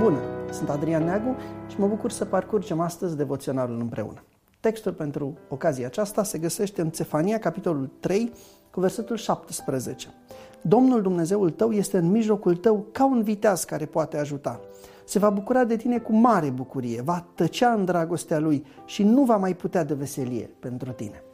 Bună! Sunt Adrian Neagu și mă bucur să parcurgem astăzi devoționalul împreună. Textul pentru ocazia aceasta se găsește în Țefania, capitolul 3, cu versetul 17. Domnul Dumnezeul tău este în mijlocul tău ca un viteaz care poate ajuta. Se va bucura de tine cu mare bucurie, va tăcea în dragostea lui și nu va mai putea de veselie pentru tine.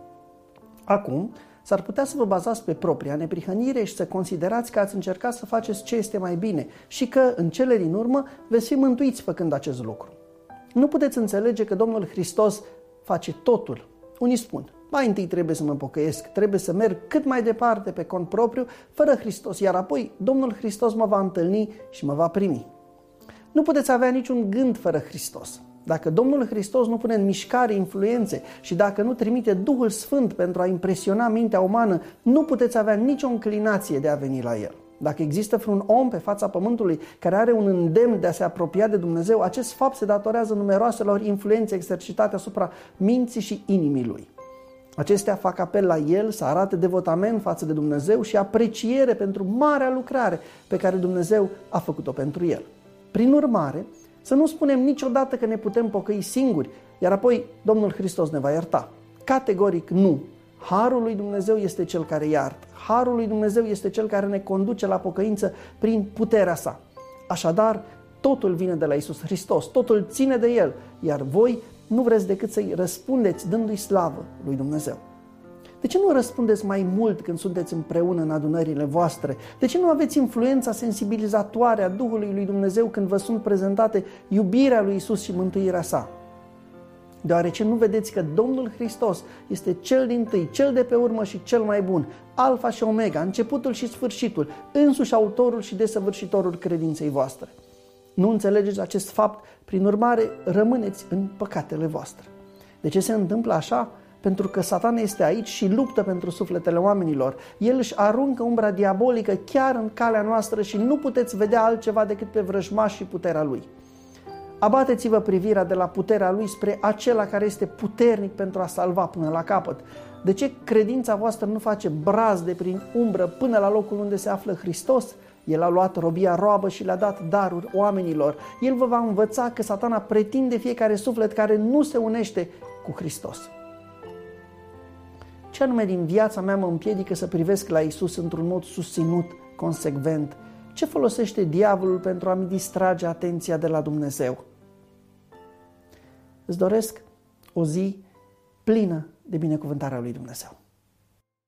Acum, s-ar putea să vă bazați pe propria neprihănire și să considerați că ați încercat să faceți ce este mai bine și că, în cele din urmă, veți fi mântuiți făcând acest lucru. Nu puteți înțelege că Domnul Hristos face totul. Unii spun, mai întâi trebuie să mă pocăiesc, trebuie să merg cât mai departe pe cont propriu, fără Hristos, iar apoi Domnul Hristos mă va întâlni și mă va primi. Nu puteți avea niciun gând fără Hristos. Dacă Domnul Hristos nu pune în mișcare influențe și dacă nu trimite Duhul Sfânt pentru a impresiona mintea umană, nu puteți avea nicio înclinație de a veni la El. Dacă există vreun om pe fața pământului care are un îndemn de a se apropia de Dumnezeu, acest fapt se datorează numeroaselor influențe exercitate asupra minții și inimii lui. Acestea fac apel la el să arate devotament față de Dumnezeu și apreciere pentru marea lucrare pe care Dumnezeu a făcut-o pentru el. Prin urmare, să nu spunem niciodată că ne putem pocăi singuri, iar apoi Domnul Hristos ne va ierta. Categoric nu. Harul lui Dumnezeu este cel care iartă. Harul lui Dumnezeu este cel care ne conduce la pocăință prin puterea sa. Așadar, totul vine de la Iisus Hristos, totul ține de El, iar voi nu vreți decât să-i răspundeți dându-i slavă lui Dumnezeu. De ce nu răspundeți mai mult când sunteți împreună în adunările voastre? De ce nu aveți influența sensibilizatoare a Duhului lui Dumnezeu când vă sunt prezentate iubirea lui Iisus și mântuirea sa? Deoarece nu vedeți că Domnul Hristos este cel dintâi, cel de pe urmă și cel mai bun, Alfa și Omega, începutul și sfârșitul, însuși autorul și desăvârșitorul credinței voastre. Nu înțelegeți acest fapt, prin urmare rămâneți în păcatele voastre. De ce se întâmplă așa? Pentru că Satan este aici și luptă pentru sufletele oamenilor. El își aruncă umbra diabolică chiar în calea noastră și nu puteți vedea altceva decât pe vrăjmaș și puterea lui. Abateți-vă privirea de la puterea lui spre acela care este puternic pentru a salva până la capăt. De ce credința voastră nu face brazde prin umbră până la locul unde se află Hristos? El a luat robia roabă și le-a dat daruri oamenilor. El vă va învăța că Satana pretinde fiecare suflet care nu se unește cu Hristos. Ce anume din viața mea mă împiedică să privesc la Iisus într-un mod susținut, consecvent? Ce folosește diavolul pentru a-mi distrage atenția de la Dumnezeu? Îți doresc o zi plină de binecuvântarea lui Dumnezeu.